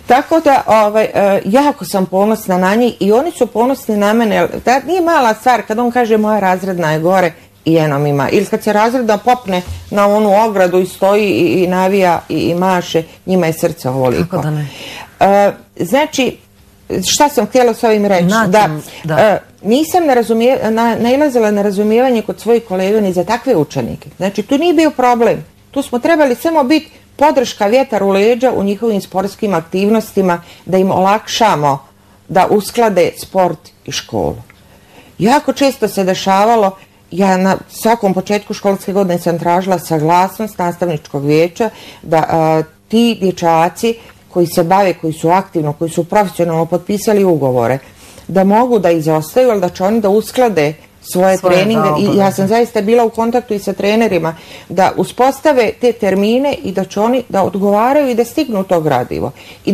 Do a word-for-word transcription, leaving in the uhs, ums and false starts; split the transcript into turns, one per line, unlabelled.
Tako da ovaj, jako sam ponosna na njih i oni su ponosni na mene. Da, nije mala stvar kad on kaže moja razredna je gore i jednom ima. Ili kad se razredna popne na onu ogradu i stoji i, i navija i, i maše, njima je srce ovoliko.
Kako da ne?
E, znači, šta sam htjela s ovim reći?
Način,
da,
da.
E, nisam na, nailazila na razumijevanje kod svojih kolega ni za takve učenike. Znači, tu nije bio problem. Tu smo trebali samo biti podrška, vjetar u leđa u njihovim sportskim aktivnostima, da im olakšamo da usklade sport i školu. Jako često se dešavalo, ja na svakom početku školske godine sam tražila saglasnost nastavničkog vijeća da a, ti dječaci koji se bave, koji su aktivno, koji su profesionalno potpisali ugovore, da mogu da izostaju, ali da će oni da usklade svoje, svoje treninge. I ja sam zaista bila u kontaktu i sa trenerima da uspostave te termine i da će oni da odgovaraju i da stignu to gradivo. I